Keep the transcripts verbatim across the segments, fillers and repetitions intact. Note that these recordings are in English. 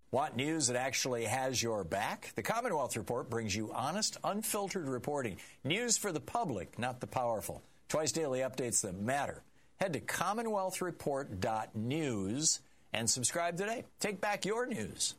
Want news that actually has your back? The Commonwealth Report brings you honest, unfiltered reporting. News for the public, not the powerful. Twice daily updates that matter. Head to commonwealth report dot news and subscribe today. Take back your news.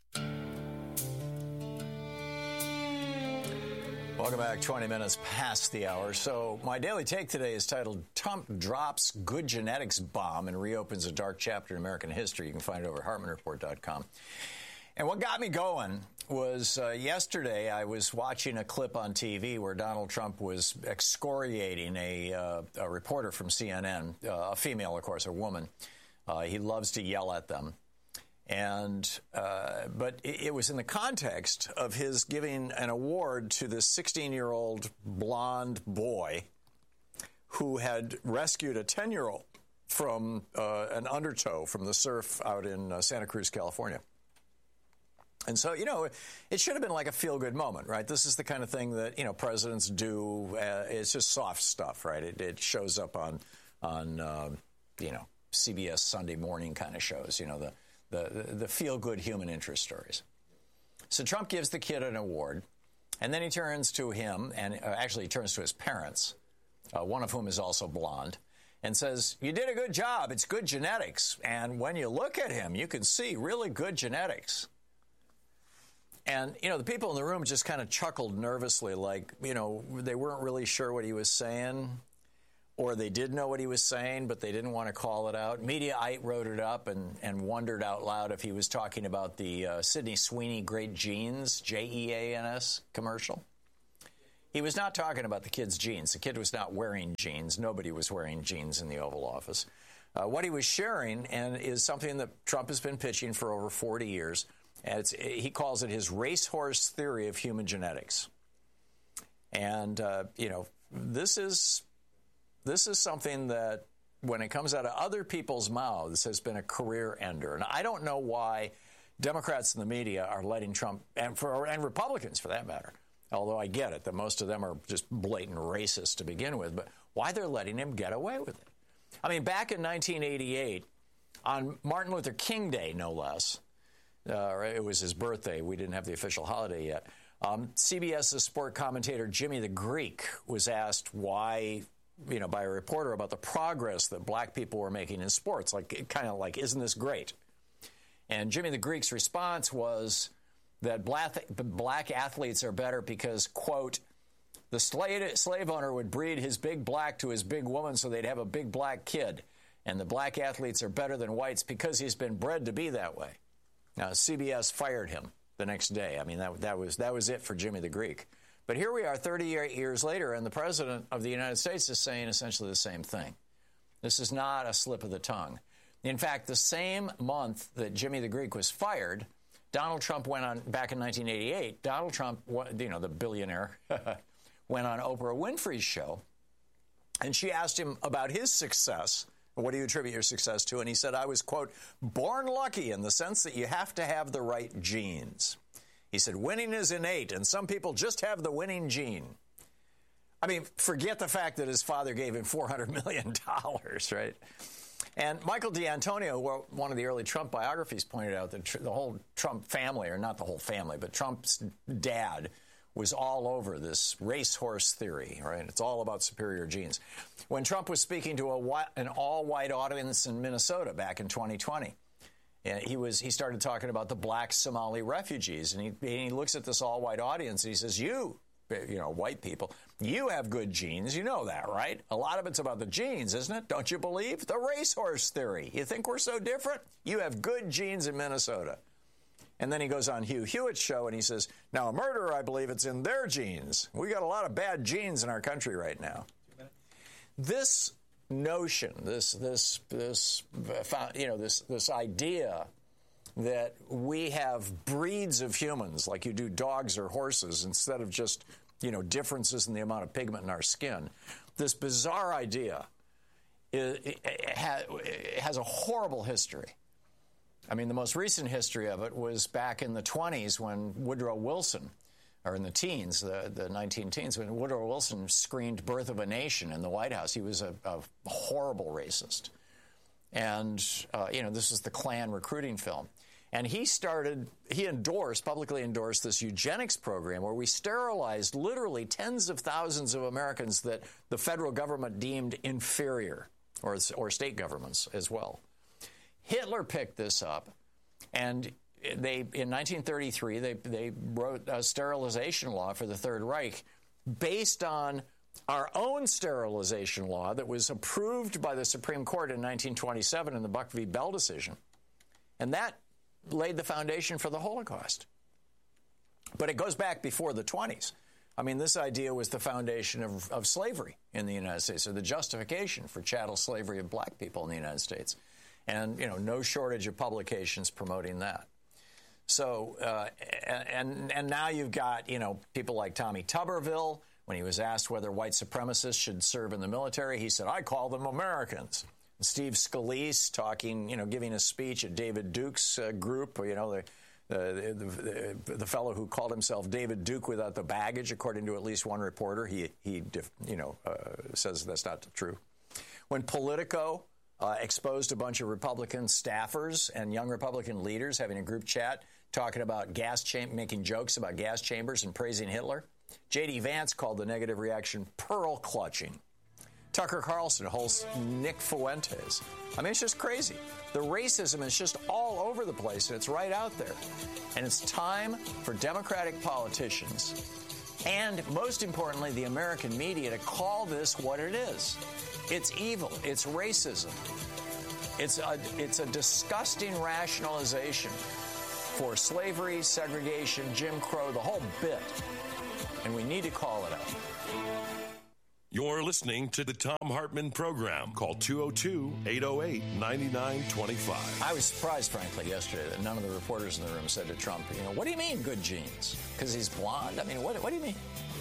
Welcome back, twenty minutes past the hour. So my daily take today is titled, Trump Drops Good Genetics Bomb and Reopens a Dark Chapter in American History. You can find it over at hartman report dot com. And what got me going was uh, yesterday I was watching a clip on T V where Donald Trump was excoriating a, uh, a reporter from C N N, uh, a female, of course, a woman. Uh, he loves to yell at them. And uh, but it, it was in the context of his giving an award to this sixteen-year-old blonde boy who had rescued a ten-year-old from uh, an undertow from the surf out in uh, Santa Cruz, California. And so, you know, it should have been like a feel-good moment, right? This is the kind of thing that, you know, presidents do. Uh, it's just soft stuff, right? It, it shows up on, on uh, you know, C B S Sunday morning kind of shows, you know, the the, the feel-good human interest stories. So Trump gives the kid an award, and then he turns to him, and uh, actually he turns to his parents, uh, one of whom is also blonde, and says, you did a good job. It's good genetics. And when you look at him, you can see really good genetics. And, you know, the people in the room just kind of chuckled nervously, like, you know, they weren't really sure what he was saying, or they did know what he was saying, but they didn't want to call it out. Mediaite wrote it up and, and wondered out loud if he was talking about the uh, Sydney Sweeney Great Jeans, J E A N S commercial. He was not talking about the kid's jeans. The kid was not wearing jeans. Nobody was wearing jeans in the Oval Office. Uh, what he was sharing and is something that Trump has been pitching for over forty years. And it's, he calls it his racehorse theory of human genetics. And, uh, you know, this is this is something that, when it comes out of other people's mouths, has been a career ender. And I don't know why Democrats in the media are letting Trump, and, for, and Republicans for that matter, although I get it that most of them are just blatant racists to begin with, but why they're letting him get away with it. I mean, back in nineteen eighty-eight, on Martin Luther King Day, no less, uh, it was his birthday. We didn't have the official holiday yet. Um, CBS's sport commentator Jimmy the Greek was asked why, you know, by a reporter about the progress that black people were making in sports. Like, kind of like, isn't this great? And Jimmy the Greek's response was that black, black athletes are better because, quote, the slave, slave owner would breed his big black to his big woman so they'd have a big black kid. And the black athletes are better than whites because he's been bred to be that way. Now, C B S fired him the next day. I mean, that, that was that was it for Jimmy the Greek. But here we are thirty-eight years later, and the president of the United States is saying essentially the same thing. This is not a slip of the tongue. In fact, the same month that Jimmy the Greek was fired, Donald Trump went on, back in nineteen eighty-eight, Donald Trump, you know, the billionaire, went on Oprah Winfrey's show, and she asked him about his success. What do you attribute your success to? And he said, I was, quote, born lucky in the sense that you have to have the right genes. He said, winning is innate, and some people just have the winning gene. I mean, forget the fact that his father gave him four hundred million dollars, right? And Michael D'Antonio, one of the early Trump biographies, pointed out that the whole Trump family, or not the whole family, but Trump's dad was all over this racehorse theory, right? It's all about superior genes. When Trump was speaking to a white, an all-white audience in Minnesota back in twenty twenty, and he was he started talking about the black Somali refugees, and he, and he looks at this all-white audience and he says, you, you know, white people, you have good genes. You know that, right? A lot of it's about the genes, isn't it? Don't you believe? The racehorse theory. You think we're so different? You have good genes in Minnesota. And then he goes on Hugh Hewitt's show and he says, now a murderer, I believe it's in their genes. We got a lot of bad genes in our country right now. This notion, this, this, this, you know, this, this idea that we have breeds of humans like you do dogs or horses instead of just, you know, differences in the amount of pigment in our skin. This bizarre idea it, it has a horrible history. I mean, the most recent history of it was back in the twenties when Woodrow Wilson, or in the teens, the, the nineteen teens, when Woodrow Wilson screened Birth of a Nation in the White House. He was a, a horrible racist. And, uh, you know, this is the Klan recruiting film. And he started, he endorsed, publicly endorsed this eugenics program where we sterilized literally tens of thousands of Americans that the federal government deemed inferior, or, or state governments as well. Hitler picked this up, and they, in nineteen thirty-three, they, they wrote a sterilization law for the Third Reich based on our own sterilization law that was approved by the Supreme Court in nineteen twenty-seven in the Buck v. Bell decision. And that laid the foundation for the Holocaust. But it goes back before the twenties. I mean, this idea was the foundation of, of slavery in the United States, or the justification for chattel slavery of black people in the United States. And, you know, no shortage of publications promoting that. So, uh, and, and now you've got, you know, people like Tommy Tuberville. When he was asked whether white supremacists should serve in the military, he said, I call them Americans. Steve Scalise talking, you know, giving a speech at David Duke's uh, group, you know, the, the, the, the, the fellow who called himself David Duke without the baggage, according to at least one reporter. He, he you know, uh, says that's not true. When Politico uh, exposed a bunch of Republican staffers and young Republican leaders having a group chat talking about gas cham- making jokes about gas chambers and praising Hitler, J D. Vance called the negative reaction pearl clutching. Tucker Carlson holds Nick Fuentes. I mean, it's just crazy. The racism is just all over the place, and it's right out there. And it's time for Democratic politicians, and most importantly, the American media, to call this what it is. It's evil. It's racism. It's a, it's a disgusting rationalization for slavery, segregation, Jim Crow, the whole bit. And we need to call it out. You're listening to the Thom Hartmann Program. Call two oh two, eight oh eight, nine nine two five. I was surprised, frankly, yesterday that none of the reporters in the room said to Trump, you know, what do you mean good genes? Because he's blonde? I mean, what, what do you mean?